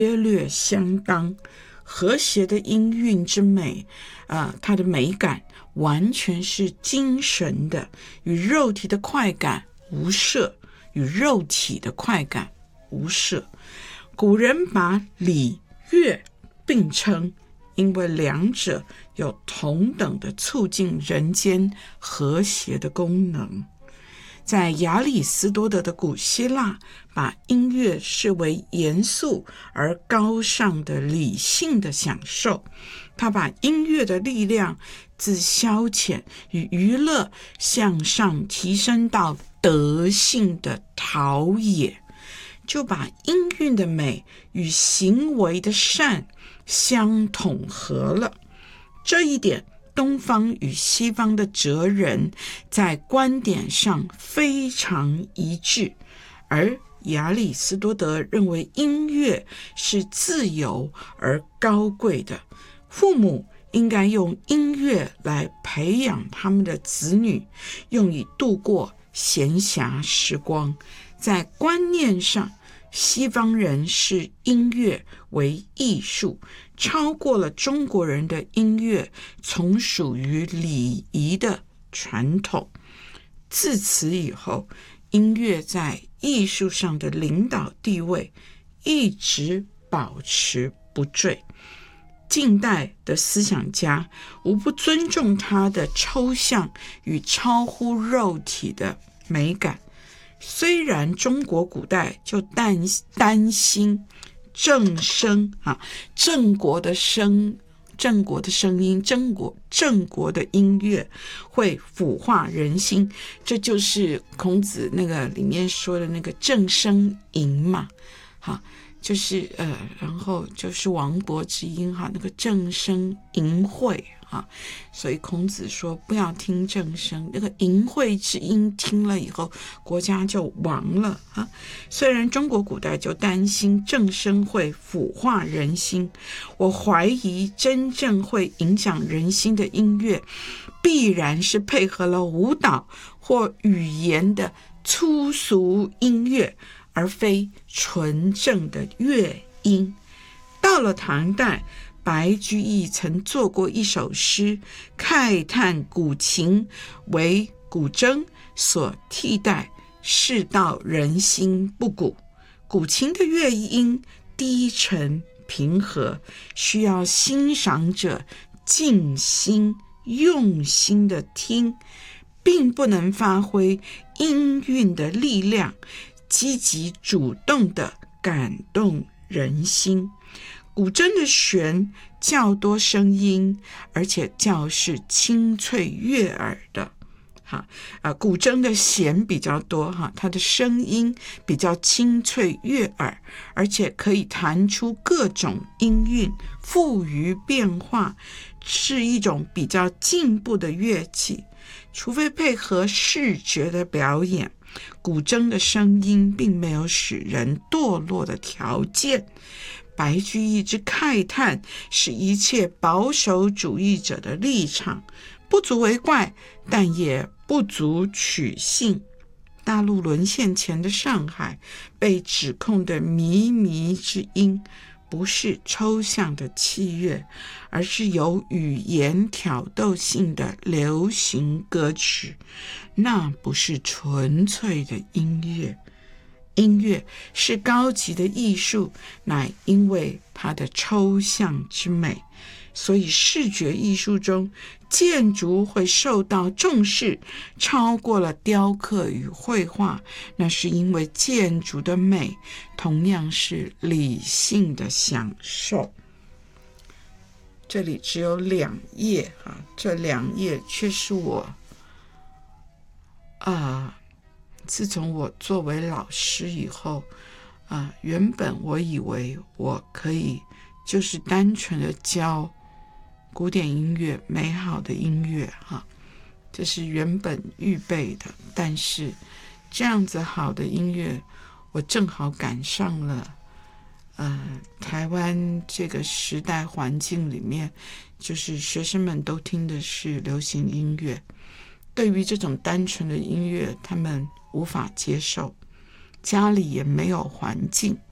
约略相当，和谐的音韵之美，它的美感完全是精神的，与肉体的快感无涉，与肉体的快感无涉。古人把礼乐并称，因为两者有同等的促进人间和谐的功能。在亚里士多德的古希腊，把音乐视为严肃而高尚的理性的享受，他把音乐的力量自消遣与娱乐向上提升到德性的陶冶，就把音韵的美与行为的善相统合了。这一点东方与西方的哲人在观点上非常一致，而亚里士多德认为音乐是自由而高贵的，父母应该用音乐来培养他们的子女，用以度过闲暇时光。在观念上，西方人视音乐为艺术，超过了中国人的音乐从属于礼仪的传统。自此以后，音乐在艺术上的领导地位一直保持不坠。近代的思想家无不尊重它的抽象与超乎肉体的美感。虽然中国古代就担心正声郑国的声音，郑国的音乐会腐化人心，这就是孔子那个里面说的那个正声淫嘛，就是然后就是亡国之音那个正声淫秽所以孔子说不要听正声，那个淫秽之音听了以后国家就亡了虽然中国古代就担心正声会腐化人心，我怀疑真正会影响人心的音乐必然是配合了舞蹈或语言的粗俗音乐，而非纯正的乐音。到了唐代，白居易曾作过一首诗，慨叹古琴为古筝所替代，世道人心不古。古琴的乐音低沉平和，需要欣赏者静心用心的听，并不能发挥音韵的力量，积极主动的感动人心。古筝的弦较多声音，而且较是清脆悦耳的古筝的弦比较多它的声音比较清脆悦耳，而且可以弹出各种音韵，富于变化，是一种比较进步的乐器。除非配合视觉的表演，古筝的声音并没有使人堕落的条件。白居易之慨叹是一切保守主义者的立场，不足为怪，但也不足取信。大陆沦陷前的上海被指控的靡靡之音，不是抽象的器乐，而是有语言挑逗性的流行歌曲，那不是纯粹的音乐。音乐是高级的艺术，乃因为它的抽象之美，所以视觉艺术中建筑会受到重视，超过了雕刻与绘画，那是因为建筑的美同样是理性的享受。这里只有2页这2页却是我自从我作为老师以后原本我以为我可以就是单纯的教古典音乐，美好的音乐这是原本预备的，但是这样子好的音乐我正好赶上了台湾这个时代环境里面，就是学生们都听的是流行音乐，对于这种单纯的音乐他们无法接受，家里也没有环境，